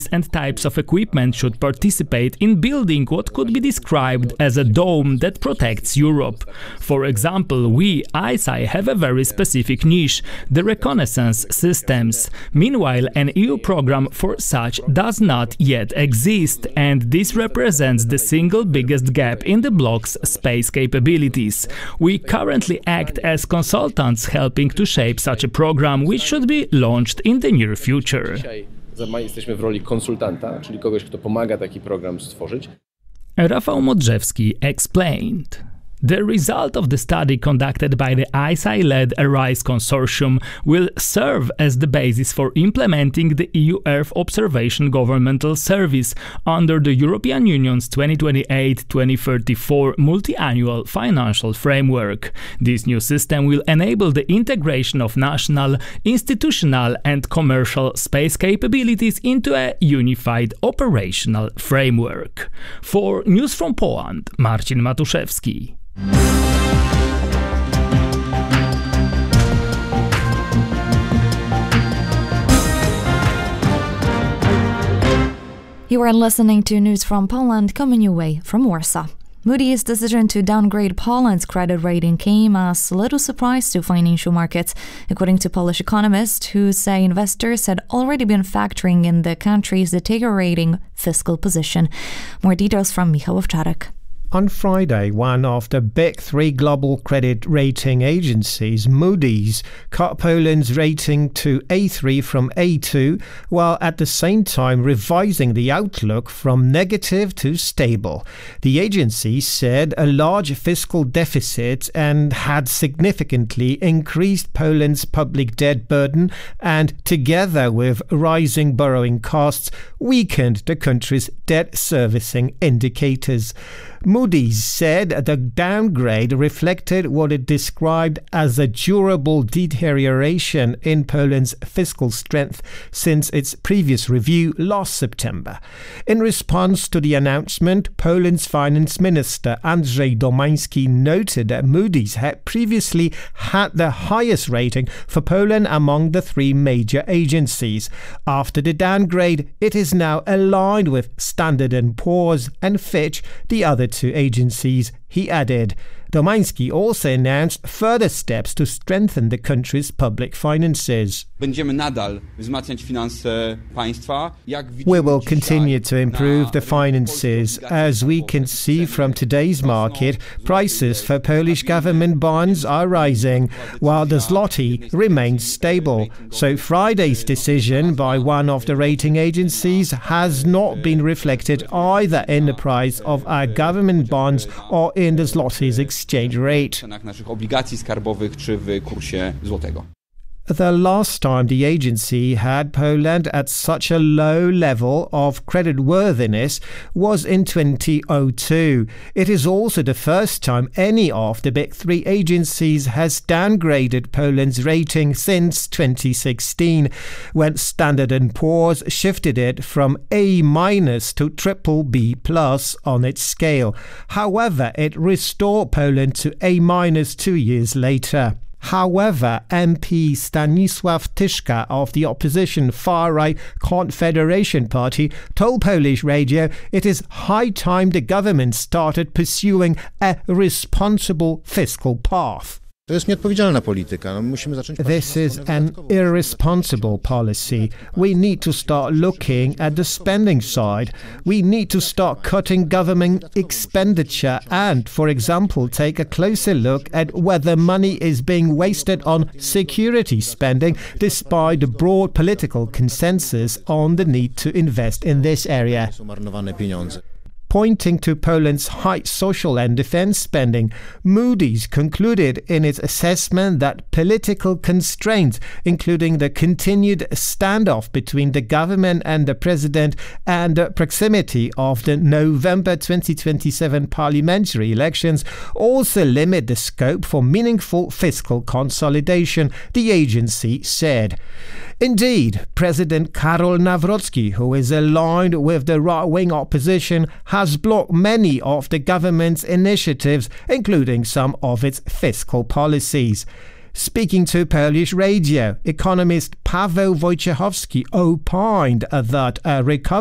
and types of equipment should participate in building what could be described as a dome that protects Europe. For example, we, ICEYE, have a very specific niche, the reconnaissance systems. Meanwhile, an EU program for such does not yet exist, and this represents the single biggest gap in the bloc's space capabilities. We currently act as consultants helping to shape such a program, which should be launched in the near future. Jesteśmy w roli konsultanta, czyli kogoś, kto pomaga taki program stworzyć. Rafał Modrzewski explained. The result of the study conducted by the ICEYE-led ARISE consortium will serve as the basis for implementing the EU Earth Observation Governmental Service under the European Union's 2028-2034 multi-annual financial framework. This new system will enable the integration of national, institutional and commercial space capabilities into a unified operational framework. For News from Poland, Marcin Matuszewski. You are listening to News from Poland coming your way from Warsaw. Moody's decision to downgrade Poland's credit rating came as a little surprise to financial markets, according to Polish economists who say investors had already been factoring in the country's deteriorating fiscal position. More details from Michał Owczarek. On Friday, one of the big three global credit rating agencies, Moody's, cut Poland's rating to A3 from A2, while at the same time revising the outlook from negative to stable. The agency said a large fiscal deficit and had significantly increased Poland's public debt burden and, together with rising borrowing costs, weakened the country's debt servicing indicators. Moody's said the downgrade reflected what it described as a durable deterioration in Poland's fiscal strength since its previous review last September. In response to the announcement, Poland's finance minister Andrzej Domański noted that Moody's had previously had the highest rating for Poland among the three major agencies. After the downgrade, it is now aligned with Standard & Poor's and Fitch, the other two agencies, he added. Domański also announced further steps to strengthen the country's public finances. We will continue to improve the finances. As we can see from today's market, prices for Polish government bonds are rising, while the zloty remains stable. So Friday's decision by one of the rating agencies has not been reflected either in the price of our government bonds or in the zloty's exchange rate. The last time the agency had Poland at such a low level of creditworthiness was in 2002. It is also the first time any of the big three agencies has downgraded Poland's rating since 2016, when Standard & Poor's shifted it from A- to BBB+ on its scale. However, it restored Poland to A- 2 years later. However, MP Stanisław Tyszka of the opposition far-right Confederation Party told Polish radio it is high time the government started pursuing a responsible fiscal path. This is an irresponsible policy. We need to start looking at the spending side. We need to start cutting government expenditure and, for example, take a closer look at whether money is being wasted on security spending, despite the broad political consensus on the need to invest in this area. Pointing to Poland's high social and defense spending, Moody's concluded in its assessment that political constraints, including the continued standoff between the government and the president and the proximity of the November 2027 parliamentary elections, also limit the scope for meaningful fiscal consolidation, the agency said. Indeed, President Karol Nawrocki, who is aligned with the right-wing opposition, has blocked many of the government's initiatives, including some of its fiscal policies. Speaking to Polish radio, economist Paweł Wojciechowski opined that a recovery